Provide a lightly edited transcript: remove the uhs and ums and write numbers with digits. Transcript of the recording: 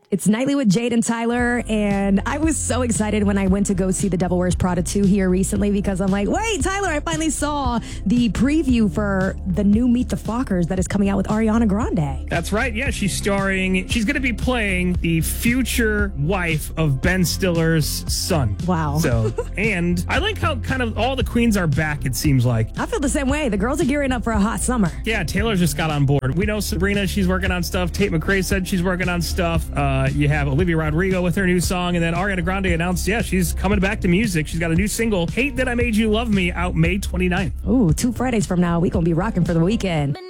It's Nightly with Jade and Tyler, and I was so excited when I went to go see The Devil Wears Prada 2 here recently because I'm like, wait, Tyler, I finally saw the preview for the new Meet the Fockers that is coming out with Ariana Grande. That's right. Yeah, she's going to be playing the future wife of Ben Stiller's son. Wow. So, and I like how kind of all the queens are back, it seems like. I feel the same way. The girls are gearing up for a hot summer. Yeah, Taylor just got on board. We know Sabrina, she's working on stuff. Tate McRae said she's working on stuff. You have Olivia Rodrigo with her new song, and then Ariana Grande announced, she's coming back to music. She's got a new single, Hate That I Made You Love Me, out May 29th. Ooh, 2 Fridays from now, we gonna be rocking for the weekend.